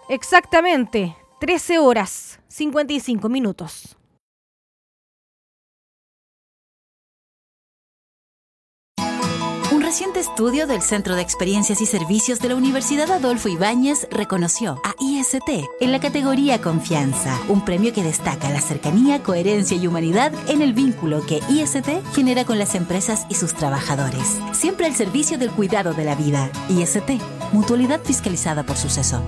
Exactamente, 13 horas, 55 minutos. Un reciente estudio del Centro de Experiencias y Servicios de la Universidad Adolfo Ibáñez reconoció a IST en la categoría Confianza, un premio que destaca la cercanía, coherencia y humanidad en el vínculo que IST genera con las empresas y sus trabajadores. Siempre al servicio del cuidado de la vida. IST, mutualidad fiscalizada por Suceso.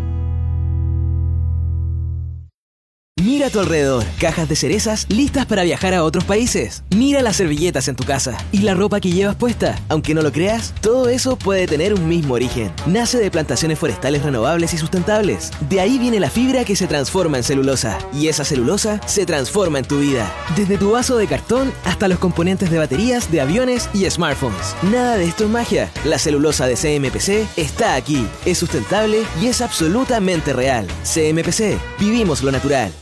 Mira a tu alrededor, cajas de cerezas listas para viajar a otros países. Mira las servilletas en tu casa y la ropa que llevas puesta. Aunque no lo creas, todo eso puede tener un mismo origen. Nace de plantaciones forestales renovables y sustentables. De ahí viene la fibra que se transforma en celulosa. Y esa celulosa se transforma en tu vida. Desde tu vaso de cartón hasta los componentes de baterías, de aviones y smartphones. Nada de esto es magia. La celulosa de CMPC está aquí. Es sustentable y es absolutamente real. CMPC, vivimos lo natural.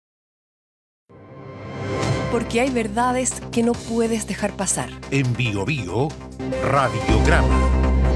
Porque hay verdades que no puedes dejar pasar. En Bio Bio, Radiograma.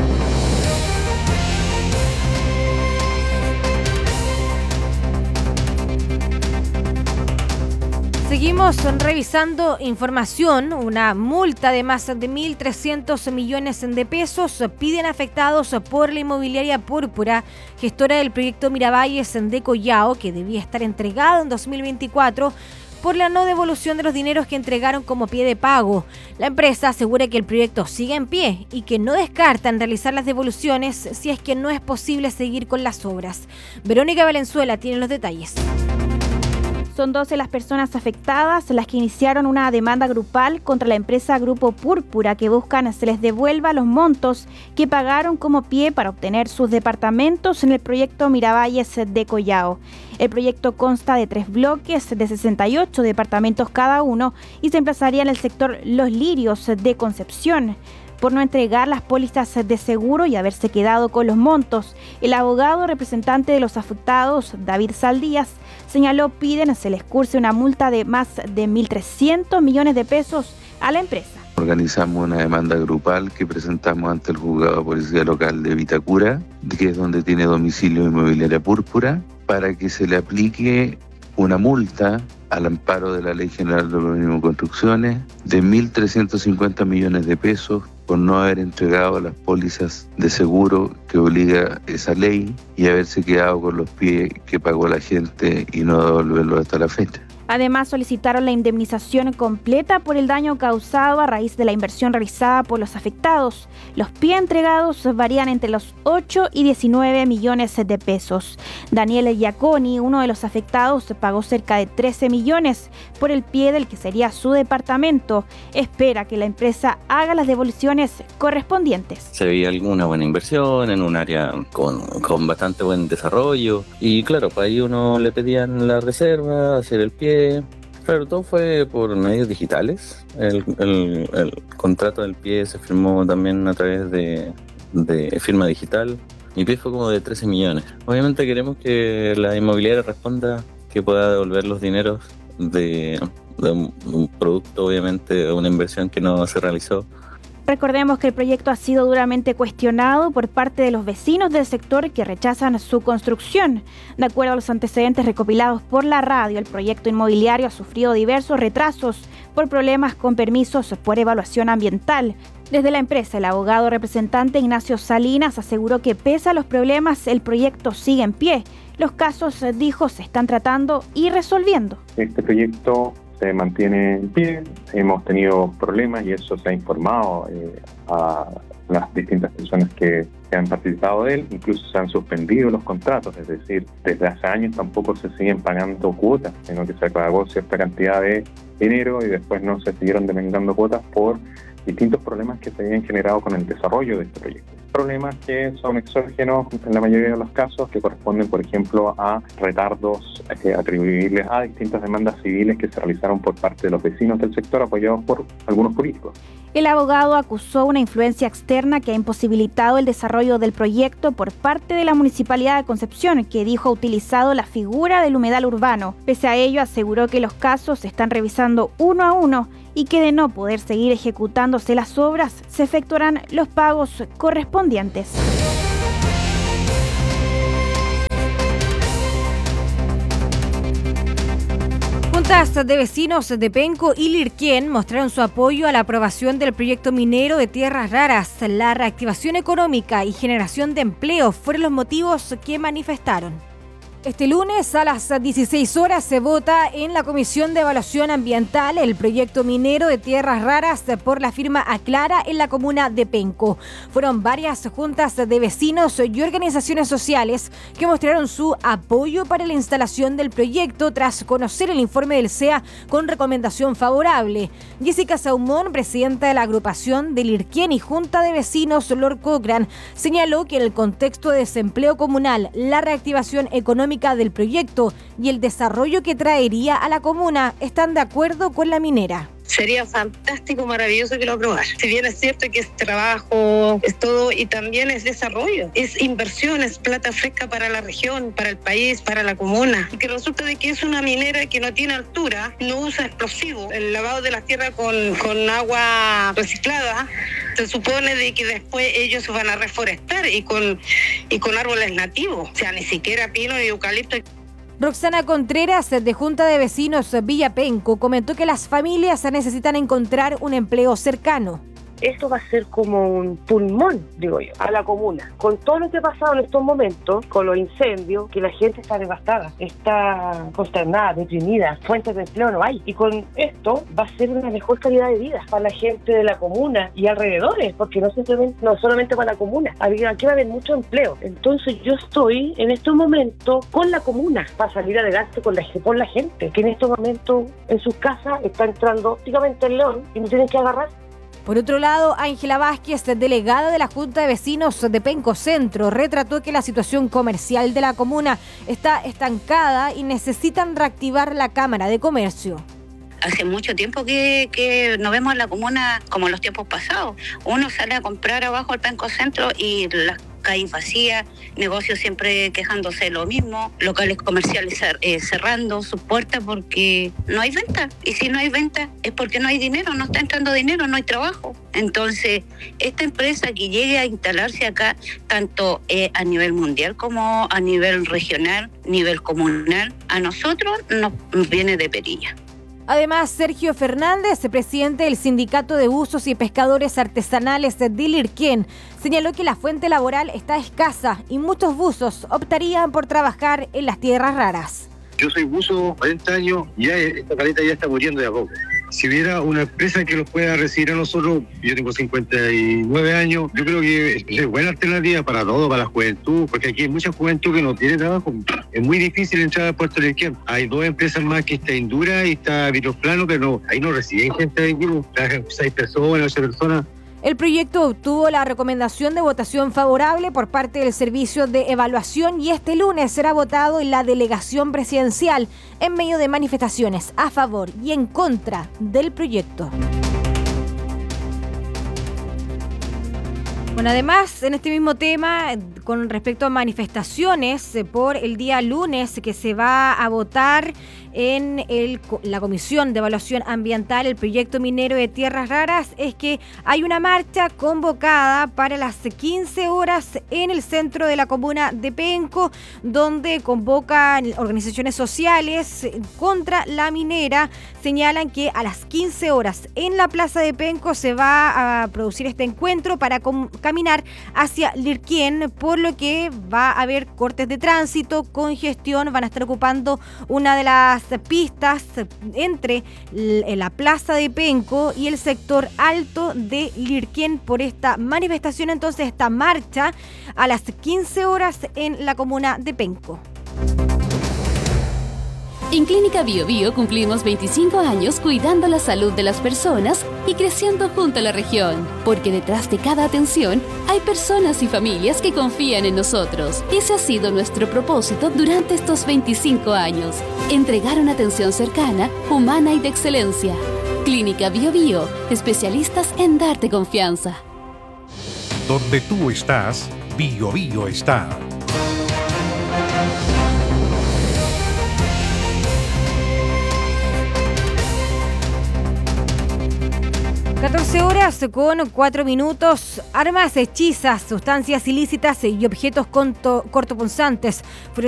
Seguimos revisando información. Una multa de más de 1.300 millones de pesos piden afectados por la inmobiliaria Púrpura, gestora del proyecto Miravalles de Collao, que debía estar entregado en 2024, por la no devolución de los dineros que entregaron como pie de pago. La empresa asegura que el proyecto sigue en pie y que no descartan realizar las devoluciones si es que no es posible seguir con las obras. Verónica Valenzuela tiene los detalles. Son 12 las personas afectadas las que iniciaron una demanda grupal contra la empresa Grupo Púrpura, que buscan se les devuelva los montos que pagaron como pie para obtener sus departamentos en el proyecto Miravalles de Collao. El proyecto consta de 3 bloques de 68 departamentos cada uno y se emplazaría en el sector Los Lirios de Concepción. Por no entregar las pólizas de seguro y haberse quedado con los montos, el abogado representante de los afectados, David Saldías, señaló piden se les curse una multa de más de 1.300 millones de pesos a la empresa. Organizamos una demanda grupal que presentamos ante el juzgado de policía local de Vitacura, que es donde tiene domicilio Inmobiliaria Púrpura, para que se le aplique una multa al amparo de la Ley General de Urbanismo y Construcciones de 1.350 millones de pesos por no haber entregado las pólizas de seguro que obliga esa ley y haberse quedado con los pies que pagó la gente y no devolverlo hasta la fecha. Además, solicitaron la indemnización completa por el daño causado a raíz de la inversión realizada por los afectados. Los pies entregados varían entre los 8 y 19 millones de pesos. Daniel Giaconi, uno de los afectados, pagó cerca de 13 millones por el pie del que sería su departamento. Espera que la empresa haga las devoluciones correspondientes. Se veía alguna buena inversión en un área con bastante buen desarrollo y claro, para ahí uno le pedían la reserva, hacer el pie. Claro, todo fue por medios digitales. El contrato del pie se firmó también a través de firma digital. Mi pie fue como de 13 millones. Obviamente queremos que la inmobiliaria responda, que pueda devolver los dineros de un producto, obviamente, de una inversión que no se realizó. Recordemos que el proyecto ha sido duramente cuestionado por parte de los vecinos del sector que rechazan su construcción. De acuerdo a los antecedentes recopilados por la radio, el proyecto inmobiliario ha sufrido diversos retrasos por problemas con permisos por evaluación ambiental. Desde la empresa, el abogado representante Ignacio Salinas aseguró que pese a los problemas, el proyecto sigue en pie. Los casos, dijo, se están tratando y resolviendo. Este proyecto se mantiene en pie, hemos tenido problemas y eso se ha informado a las distintas personas que han participado de él, incluso se han suspendido los contratos, es decir, desde hace años tampoco se siguen pagando cuotas, sino que se pagó cierta cantidad de dinero y después no se siguieron devengando cuotas por distintos problemas que se habían generado con el desarrollo de este proyecto. Problemas que son exógenos en la mayoría de los casos, que corresponden, por ejemplo, a retardos atribuibles a distintas demandas civiles que se realizaron por parte de los vecinos del sector apoyados por algunos políticos. El abogado acusó una influencia externa que ha imposibilitado el desarrollo del proyecto por parte de la Municipalidad de Concepción, que dijo ha utilizado la figura del humedal urbano. Pese a ello, aseguró que los casos se están revisando uno a uno y que de no poder seguir ejecutándose las obras, se efectuarán los pagos correspondientes. Juntas de vecinos de Penco y Lirquén mostraron su apoyo a la aprobación del proyecto minero de tierras raras. La reactivación económica y generación de empleo fueron los motivos que manifestaron. Este lunes a las 16 horas se vota en la Comisión de Evaluación Ambiental el proyecto minero de tierras raras por la firma Aclara en la comuna de Penco. Fueron varias juntas de vecinos y organizaciones sociales que mostraron su apoyo para la instalación del proyecto tras conocer el informe del CEA con recomendación favorable. Jessica Saumón, presidenta de la agrupación de Lirquén y Junta de Vecinos Lord Cochrane, señaló que en el contexto de desempleo comunal, la reactivación económica del proyecto y el desarrollo que traería a la comuna están de acuerdo con la minera. Sería fantástico, maravilloso que lo aprobara. Si bien es cierto que es trabajo, es todo, y también es desarrollo, es inversión, es plata fresca para la región, para el país, para la comuna. Y que resulta de que es una minera que no tiene altura, no usa explosivos. El lavado de la tierra con agua reciclada, se supone de que después ellos se van a reforestar y con árboles nativos. O sea, ni siquiera pino ni eucalipto. Roxana Contreras, de Junta de Vecinos Villa Penco, comentó que las familias necesitan encontrar un empleo cercano. Esto va a ser como un pulmón, digo yo, a la comuna. Con todo lo que ha pasado en estos momentos, con los incendios, que la gente está devastada, está consternada, deprimida, fuentes de empleo no hay. Y con esto va a ser una mejor calidad de vida para la gente de la comuna y alrededores, porque no solamente para la comuna. Aquí va a haber mucho empleo. Entonces yo estoy en estos momentos con la comuna para salir adelante por la gente, que en estos momentos en sus casas está entrando prácticamente el león y no tienen que agarrar. Por otro lado, Ángela Vázquez, delegada de la Junta de Vecinos de Penco Centro, retrató que la situación comercial de la comuna está estancada y necesitan reactivar la Cámara de Comercio. Hace mucho tiempo que no vemos la comuna como en los tiempos pasados. Uno sale a comprar abajo al Penco Centro y las calles vacías, negocios siempre quejándose de lo mismo, locales comerciales cerrando sus puertas porque no hay venta. Y si no hay venta es porque no hay dinero, no está entrando dinero, no hay trabajo. Entonces, esta empresa que llegue a instalarse acá, tanto a nivel mundial como a nivel regional, nivel comunal, a nosotros nos viene de perilla. Además, Sergio Fernández, presidente del Sindicato de Buzos y Pescadores Artesanales de Lirquén, señaló que la fuente laboral está escasa y muchos buzos optarían por trabajar en las tierras raras. Yo soy buzo, 40 años, ya esta caleta ya está muriendo de a poco. Si hubiera una empresa que los pueda recibir a nosotros, yo tengo 59 años, yo creo que es buena alternativa para todo, para la juventud, porque aquí hay mucha juventud que no tiene trabajo. Es muy difícil entrar a Puerto Lirquén. Hay 2 empresas más que está Indura y está Vitroplano, pero ahí no reciben gente de equipo, trabajan 6 personas, 8 personas. El proyecto obtuvo la recomendación de votación favorable por parte del Servicio de Evaluación y este lunes será votado en la delegación presidencial en medio de manifestaciones a favor y en contra del proyecto. Bueno, además, en este mismo tema, con respecto a manifestaciones por el día lunes que se va a votar en la Comisión de Evaluación Ambiental, el proyecto minero de tierras raras, es que hay una marcha convocada para las 15 horas en el centro de la comuna de Penco, donde convocan organizaciones sociales contra la minera. Señalan que a las 15 horas en la plaza de Penco se va a producir este encuentro para caminar hacia Lirquén, por lo que va a haber cortes de tránsito, congestión, van a estar ocupando una de las pistas entre la plaza de Penco y el sector alto de Lirquén por esta manifestación, entonces esta marcha a las 15 horas en la comuna de Penco. En Clínica Bio Bio cumplimos 25 años cuidando la salud de las personas y creciendo junto a la región, porque detrás de cada atención hay personas y familias que confían en nosotros. Ese ha sido nuestro propósito durante estos 25 años, entregar una atención cercana, humana y de excelencia. Clínica Bio Bio, especialistas en darte confianza. Donde tú estás, Bio Bio está. 14 horas con 4 minutos. Armas hechizas, sustancias ilícitas y objetos cortopunzantes fueron